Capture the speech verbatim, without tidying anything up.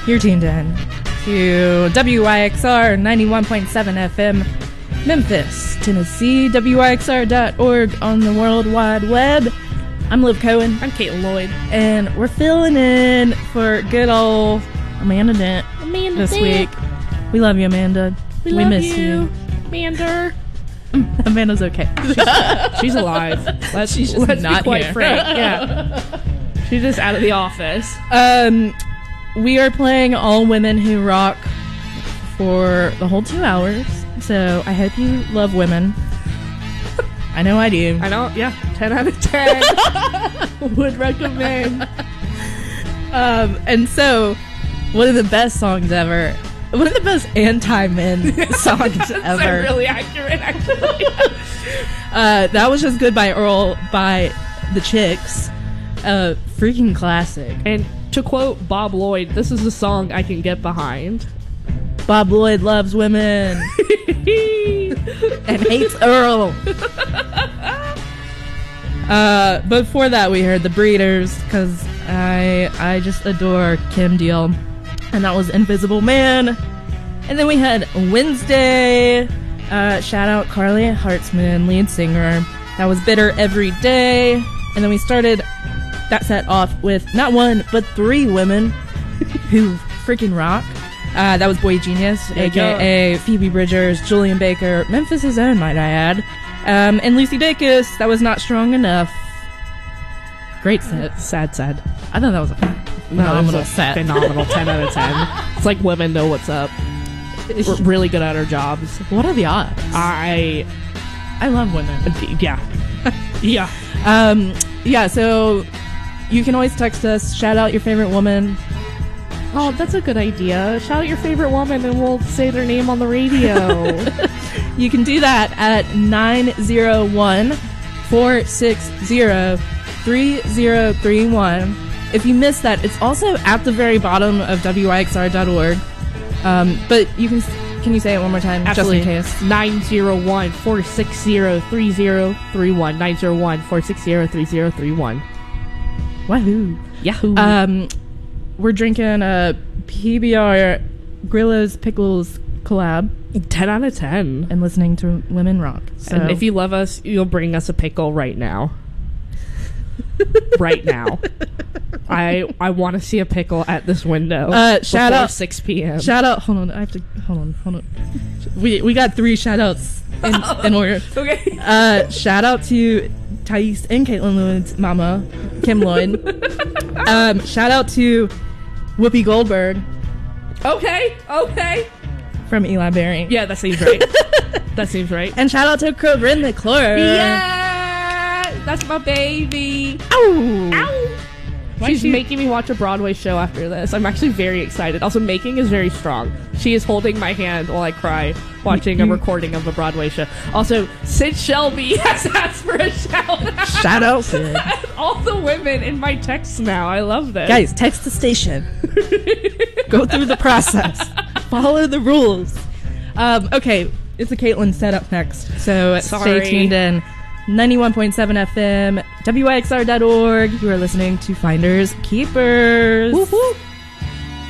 You're tuned in to W Y X R ninety-one point seven F M, Memphis, Tennessee, W Y X R dot org on the World Wide Web. I'm Liv Cohen. I'm Caitlin Lloyd. And we're filling in for good old Amanda Dent Amanda this Dent. week. We love you, Amanda. We, we love miss you, you. Amanda. Amanda's okay. She's, she's alive. Let's, She's just let's not be quite here. frank. Yeah. She's just out of the office. Um, we are playing All Women Who Rock for the whole two hours. So I hope you love women. I know I do. I know, yeah. ten out of ten. Would recommend. Um, and so, one of the best songs ever. One of the best anti-men songs That's ever. really accurate, actually. uh, that was just Good by Earl by the Chicks. Uh, freaking classic. And to quote Bob Lloyd, this is a song I can get behind. Bob Lloyd loves women and hates Earl. Uh, before that, we heard the Breeders because I I just adore Kim Deal, and that was Invisible Man. And then we had Wednesday. Uh, shout out Carly Hartzman, lead singer. That was Bitter Every Day. And then we started that set off with not one but three women who freaking rock. Uh, that was Boy Genius, There you aka Phoebe Bridgers, Julian Baker, Memphis' own, might I add, um, and Lucy Dacus. That was Not Strong Enough. Great set. Sad, sad. I thought that was a No, phenomenal it was a set. phenomenal ten out of ten. It's like women know what's up. We're really good at our jobs. What are the odds? I, I love women. yeah. Yeah. Um, yeah, so you can always text us, shout out your favorite woman. Oh, that's a good idea. Shout out your favorite woman and we'll say their name on the radio. You can do that at nine zero one, four six zero, three zero three one. If you missed that, it's also at the very bottom of W Y X R dot org. Um, but you can, can you say it one more time? Absolutely. Just in case. nine zero one, four six zero, three zero three one. nine zero one, four six zero, three zero three one. Wahoo. Yahoo. Um, we're drinking a P B R Grillos Pickles collab ten out of ten. and listening to Women Rock. So And if you love us, you'll bring us a pickle right now. Right now. I I want to see a pickle at this window. Uh, shout before out- six p.m. shout out, hold on, I have to, hold on, hold on. We we got three shout outs in, in order. Okay. Uh, shout out to Thais and Caitlin Lloyd's mama, Kim Lloyd. um, shout out to Whoopi Goldberg Okay. Okay. from Eli Berry. Yeah, that seems right. That seems right. And shout out to Corinne McClure. Yeah, that's my baby. Ow! Ow. Why She's she- making me watch a Broadway show after this. I'm actually very excited. Also, making is very strong. She is holding my hand while I cry, watching a recording of a Broadway show. Also, Sid Shelby has asked for a shout out. Shout out, Sid. All the women in my texts now. I love this. Guys, text the station. Go through the process. Follow the rules. Um, okay, it's a Caitlin setup next, so Sorry. stay tuned in. ninety-one point seven F M, W Y X R dot org. You are listening to Finders Keepers. Woo-hoo.